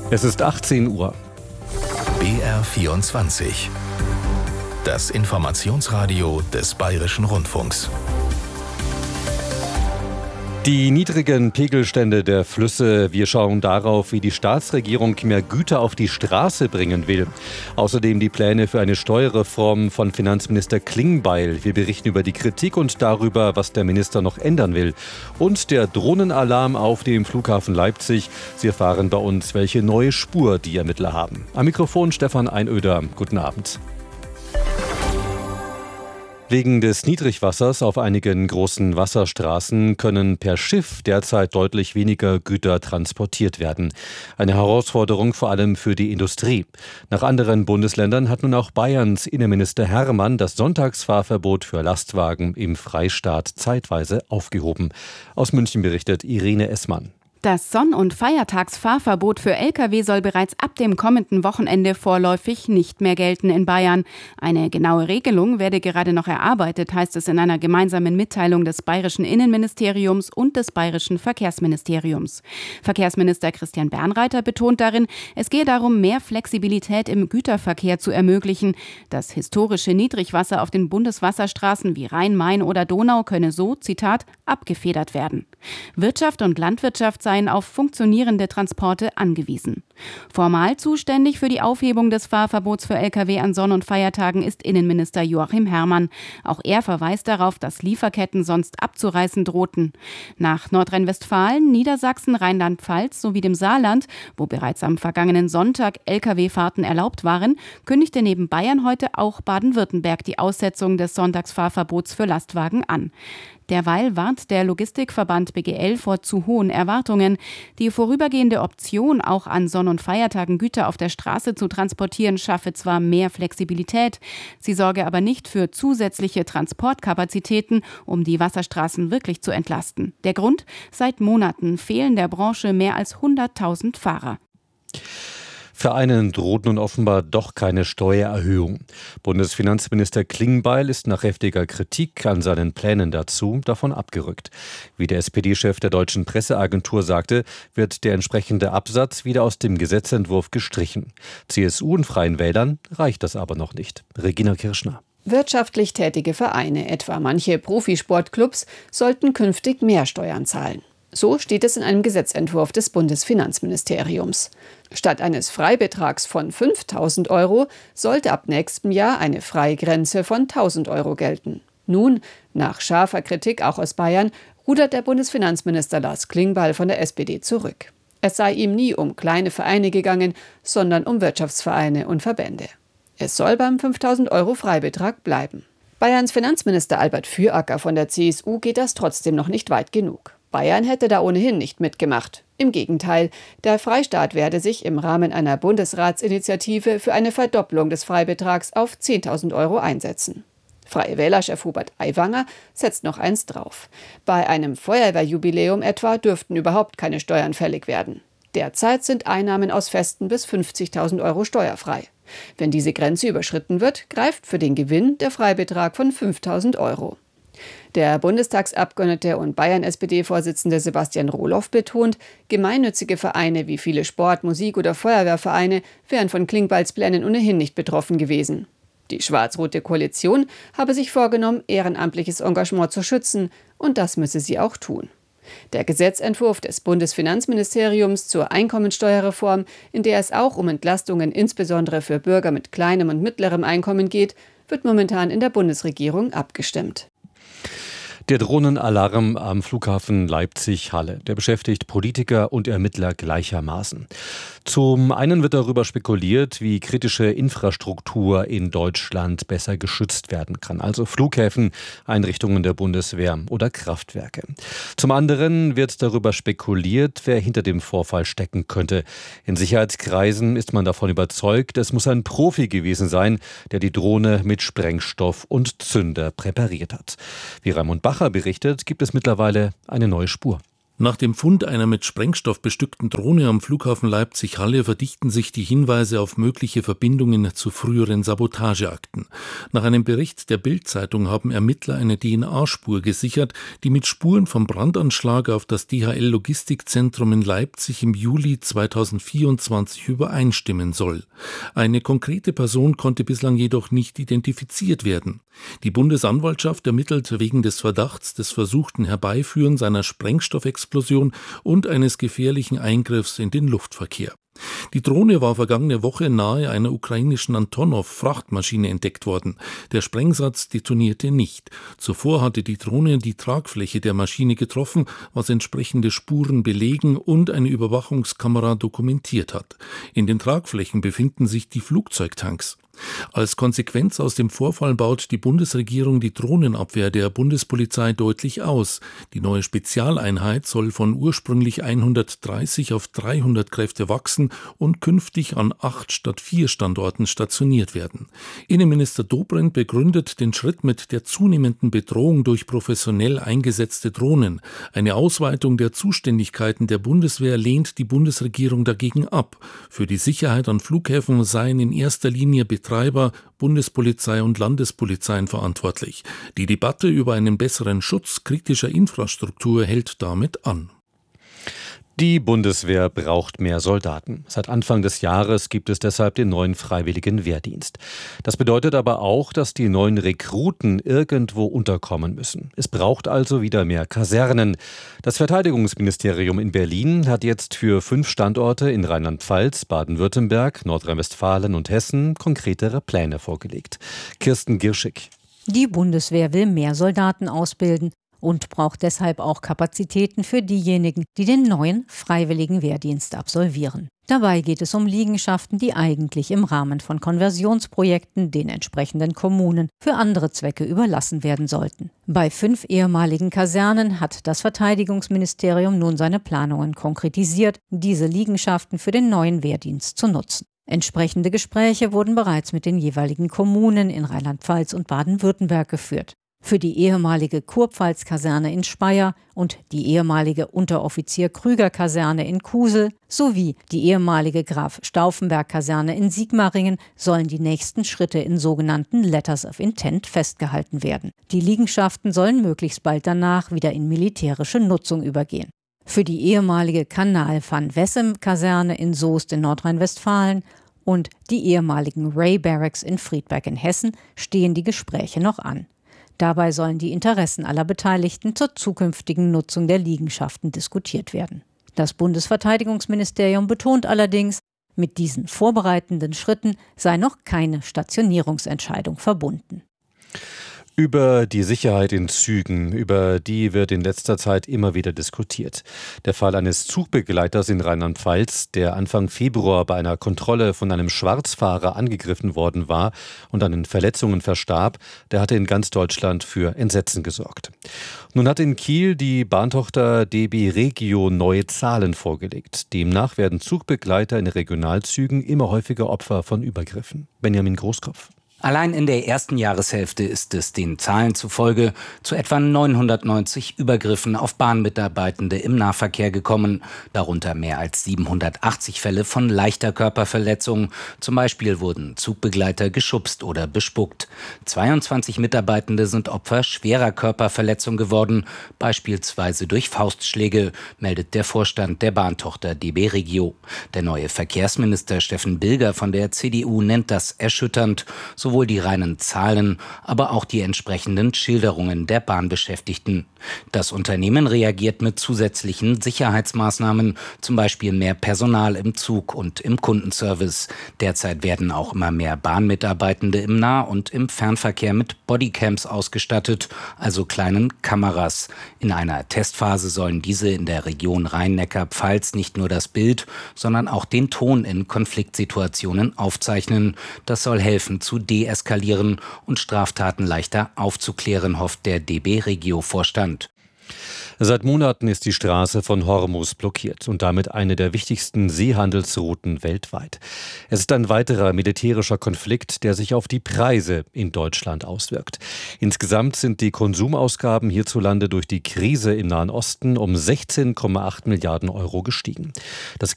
Es ist 18 Uhr. BR24. Das Informationsradio des Bayerischen Rundfunks. Die niedrigen Pegelstände der Flüsse. Wir schauen darauf, wie die Staatsregierung mehr Güter auf die Straße bringen will. Außerdem die Pläne für eine Steuerreform von Finanzminister Klingbeil. Wir berichten über die Kritik und darüber, was der Minister noch ändern will. Und der Drohnenalarm auf dem Flughafen Leipzig. Sie erfahren bei uns, welche neue Spur die Ermittler haben. Am Mikrofon Stefan Einöder. Guten Abend. Wegen des Niedrigwassers auf einigen großen Wasserstraßen können per Schiff derzeit deutlich weniger Güter transportiert werden. Eine Herausforderung vor allem für die Industrie. Nach anderen Bundesländern hat nun auch Bayerns Innenminister Hermann das Sonntagsfahrverbot für Lastwagen im Freistaat zeitweise aufgehoben. Aus München berichtet Irene Essmann. Das Sonn- und Feiertagsfahrverbot für Lkw soll bereits ab dem kommenden Wochenende vorläufig nicht mehr gelten in Bayern. Eine genaue Regelung werde gerade noch erarbeitet, heißt es in einer gemeinsamen Mitteilung des Bayerischen Innenministeriums und des Bayerischen Verkehrsministeriums. Verkehrsminister Christian Bernreiter betont darin, es gehe darum, mehr Flexibilität im Güterverkehr zu ermöglichen. Das historische Niedrigwasser auf den Bundeswasserstraßen wie Rhein, Main oder Donau könne so, Zitat, abgefedert werden. Wirtschaft und Landwirtschaft seien auf funktionierende Transporte angewiesen. Formal zuständig für die Aufhebung des Fahrverbots für Lkw an Sonn- und Feiertagen ist Innenminister Joachim Herrmann. Auch er verweist darauf, dass Lieferketten sonst abzureißen drohten. Nach Nordrhein-Westfalen, Niedersachsen, Rheinland-Pfalz sowie dem Saarland, wo bereits am vergangenen Sonntag Lkw-Fahrten erlaubt waren, kündigte neben Bayern heute auch Baden-Württemberg die Aussetzung des Sonntagsfahrverbots für Lastwagen an. Derweil warnt der Logistikverband BGL vor zu hohen Erwartungen. Die vorübergehende Option, auch an Sonn- und Feiertagen Güter auf der Straße zu transportieren, schaffe zwar mehr Flexibilität, sie sorge aber nicht für zusätzliche Transportkapazitäten, um die Wasserstraßen wirklich zu entlasten. Der Grund? Seit Monaten fehlen der Branche mehr als 100.000 Fahrer. Für einen droht nun offenbar doch keine Steuererhöhung. Bundesfinanzminister Klingbeil ist nach heftiger Kritik an seinen Plänen dazu davon abgerückt. Wie der SPD-Chef der Deutschen Presseagentur sagte, wird der entsprechende Absatz wieder aus dem Gesetzentwurf gestrichen. CSU und Freien Wählern reicht das aber noch nicht. Regina Kirschner. Wirtschaftlich tätige Vereine, etwa manche Profisportclubs, sollten künftig mehr Steuern zahlen. So steht es in einem Gesetzentwurf des Bundesfinanzministeriums. Statt eines Freibetrags von 5.000 Euro sollte ab nächstem Jahr eine Freigrenze von 1.000 Euro gelten. Nun, nach scharfer Kritik auch aus Bayern, rudert der Bundesfinanzminister Lars Klingbeil von der SPD zurück. Es sei ihm nie um kleine Vereine gegangen, sondern um Wirtschaftsvereine und Verbände. Es soll beim 5.000 Euro Freibetrag bleiben. Bayerns Finanzminister Albert Füracker von der CSU geht das trotzdem noch nicht weit genug. Bayern hätte da ohnehin nicht mitgemacht. Im Gegenteil, der Freistaat werde sich im Rahmen einer Bundesratsinitiative für eine Verdopplung des Freibetrags auf 10.000 Euro einsetzen. Freie Wähler-Chef Hubert Aiwanger setzt noch eins drauf. Bei einem Feuerwehrjubiläum etwa dürften überhaupt keine Steuern fällig werden. Derzeit sind Einnahmen aus Festen bis 50.000 Euro steuerfrei. Wenn diese Grenze überschritten wird, greift für den Gewinn der Freibetrag von 5.000 Euro. Der Bundestagsabgeordnete und Bayern-SPD-Vorsitzende Sebastian Rohloff betont, gemeinnützige Vereine wie viele Sport-, Musik- oder Feuerwehrvereine wären von Klingbeils Plänen ohnehin nicht betroffen gewesen. Die schwarz-rote Koalition habe sich vorgenommen, ehrenamtliches Engagement zu schützen, und das müsse sie auch tun. Der Gesetzentwurf des Bundesfinanzministeriums zur Einkommensteuerreform, in der es auch um Entlastungen insbesondere für Bürger mit kleinem und mittlerem Einkommen geht, wird momentan in der Bundesregierung abgestimmt. Der Drohnenalarm am Flughafen Leipzig-Halle, der beschäftigt Politiker und Ermittler gleichermaßen. Zum einen wird darüber spekuliert, wie kritische Infrastruktur in Deutschland besser geschützt werden kann, also Flughäfen, Einrichtungen der Bundeswehr oder Kraftwerke. Zum anderen wird darüber spekuliert, wer hinter dem Vorfall stecken könnte. In Sicherheitskreisen ist man davon überzeugt, es muss ein Profi gewesen sein, der die Drohne mit Sprengstoff und Zünder präpariert hat. Wie Raimund Bacher berichtet, gibt es mittlerweile eine neue Spur. Nach dem Fund einer mit Sprengstoff bestückten Drohne am Flughafen Leipzig-Halle verdichten sich die Hinweise auf mögliche Verbindungen zu früheren Sabotageakten. Nach einem Bericht der Bild-Zeitung haben Ermittler eine DNA-Spur gesichert, die mit Spuren vom Brandanschlag auf das DHL-Logistikzentrum in Leipzig im Juli 2024 übereinstimmen soll. Eine konkrete Person konnte bislang jedoch nicht identifiziert werden. Die Bundesanwaltschaft ermittelt wegen des Verdachts des versuchten Herbeiführens einer Sprengstoffexplosion und eines gefährlichen Eingriffs in den Luftverkehr. Die Drohne war vergangene Woche nahe einer ukrainischen Antonov-Frachtmaschine entdeckt worden. Der Sprengsatz detonierte nicht. Zuvor hatte die Drohne die Tragfläche der Maschine getroffen, was entsprechende Spuren belegen und eine Überwachungskamera dokumentiert hat. In den Tragflächen befinden sich die Flugzeugtanks. Als Konsequenz aus dem Vorfall baut die Bundesregierung die Drohnenabwehr der Bundespolizei deutlich aus. Die neue Spezialeinheit soll von ursprünglich 130 auf 300 Kräfte wachsen und künftig an 8 statt 4 Standorten stationiert werden. Innenminister Dobrindt begründet den Schritt mit der zunehmenden Bedrohung durch professionell eingesetzte Drohnen. Eine Ausweitung der Zuständigkeiten der Bundeswehr lehnt die Bundesregierung dagegen ab. Für die Sicherheit an Flughäfen seien in erster Linie Betreiber, Bundespolizei und Landespolizeien verantwortlich. Die Debatte über einen besseren Schutz kritischer Infrastruktur hält damit an. Die Bundeswehr braucht mehr Soldaten. Seit Anfang des Jahres gibt es deshalb den neuen Freiwilligen Wehrdienst. Das bedeutet aber auch, dass die neuen Rekruten irgendwo unterkommen müssen. Es braucht also wieder mehr Kasernen. Das Verteidigungsministerium in Berlin hat jetzt für 5 Standorte in Rheinland-Pfalz, Baden-Württemberg, Nordrhein-Westfalen und Hessen konkretere Pläne vorgelegt. Kirsten Girschig. Die Bundeswehr will mehr Soldaten ausbilden und braucht deshalb auch Kapazitäten für diejenigen, die den neuen Freiwilligen Wehrdienst absolvieren. Dabei geht es um Liegenschaften, die eigentlich im Rahmen von Konversionsprojekten den entsprechenden Kommunen für andere Zwecke überlassen werden sollten. Bei 5 ehemaligen Kasernen hat das Verteidigungsministerium nun seine Planungen konkretisiert, diese Liegenschaften für den neuen Wehrdienst zu nutzen. Entsprechende Gespräche wurden bereits mit den jeweiligen Kommunen in Rheinland-Pfalz und Baden-Württemberg geführt. Für die ehemalige Kurpfalz-Kaserne in Speyer und die ehemalige Unteroffizier-Krüger-Kaserne in Kusel sowie die ehemalige Graf-Stauffenberg-Kaserne in Sigmaringen sollen die nächsten Schritte in sogenannten Letters of Intent festgehalten werden. Die Liegenschaften sollen möglichst bald danach wieder in militärische Nutzung übergehen. Für die ehemalige Kanal-van-Wessem-Kaserne in Soest in Nordrhein-Westfalen und die ehemaligen Ray Barracks in Friedberg in Hessen stehen die Gespräche noch an. Dabei sollen die Interessen aller Beteiligten zur zukünftigen Nutzung der Liegenschaften diskutiert werden. Das Bundesverteidigungsministerium betont allerdings, mit diesen vorbereitenden Schritten sei noch keine Stationierungsentscheidung verbunden. Über die Sicherheit in Zügen, über die wird in letzter Zeit immer wieder diskutiert. Der Fall eines Zugbegleiters in Rheinland-Pfalz, der Anfang Februar bei einer Kontrolle von einem Schwarzfahrer angegriffen worden war und an den Verletzungen verstarb, der hatte in ganz Deutschland für Entsetzen gesorgt. Nun hat in Kiel die Bahntochter DB Regio neue Zahlen vorgelegt. Demnach werden Zugbegleiter in Regionalzügen immer häufiger Opfer von Übergriffen. Benjamin Großkopf. Allein in der ersten Jahreshälfte ist es den Zahlen zufolge zu etwa 990 Übergriffen auf Bahnmitarbeitende im Nahverkehr gekommen, darunter mehr als 780 Fälle von leichter Körperverletzung. Zum Beispiel wurden Zugbegleiter geschubst oder bespuckt. 22 Mitarbeitende sind Opfer schwerer Körperverletzung geworden, beispielsweise durch Faustschläge, meldet der Vorstand der Bahntochter DB Regio. Der neue Verkehrsminister Steffen Bilger von der CDU nennt das erschütternd. Sowohl die reinen Zahlen, aber auch die entsprechenden Schilderungen der Bahnbeschäftigten. Das Unternehmen reagiert mit zusätzlichen Sicherheitsmaßnahmen, zum Beispiel mehr Personal im Zug und im Kundenservice. Derzeit werden auch immer mehr Bahnmitarbeitende im Nah- und im Fernverkehr mit Bodycams ausgestattet, also kleinen Kameras. In einer Testphase sollen diese in der Region Rhein-Neckar-Pfalz nicht nur das Bild, sondern auch den Ton in Konfliktsituationen aufzeichnen. Das soll helfen zu deeskalieren und Straftaten leichter aufzuklären, hofft der DB Regio-Vorstand. Seit Monaten ist die Straße von Hormuz blockiert und damit eine der wichtigsten Seehandelsrouten weltweit. Es ist ein weiterer militärischer Konflikt, der sich auf die Preise in Deutschland auswirkt. Insgesamt sind die Konsumausgaben hierzulande durch die Krise im Nahen Osten um 16,8 Milliarden Euro gestiegen. Das